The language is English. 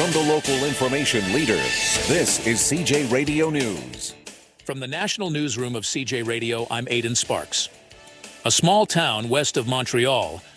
From the local information leader, this is CJ Radio News. From the national newsroom of CJ Radio, I'm Aidan Sparks. A small town west of Montreal